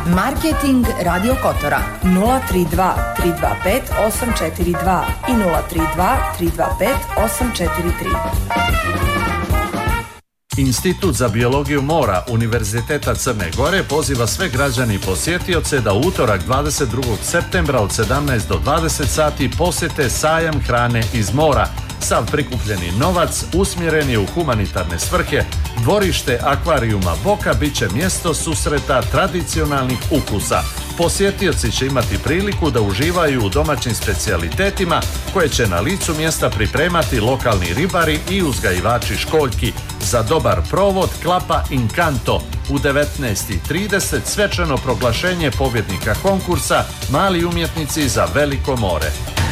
Marketing Radio Kotora 032 325 842 i 032 325 843. Institut za biologiju mora Univerziteta Crne Gore poziva sve građani i posjetioce da u utorak 22. septembra od 17 do 20 sati posjete sajam hrane iz mora. Sav prikupljeni novac usmjeren je u humanitarne svrhe. Dvorište akvarijuma Boka bit će mjesto susreta tradicionalnih ukusa. Posjetioci će imati priliku da uživaju u domaćim specijalitetima koje će na licu mjesta pripremati lokalni ribari i uzgajivači školjki. Za dobar provod klapa Inkanto. U 19:30 svečano proglašenje pobjednika konkursa Mali umjetnici za veliko more.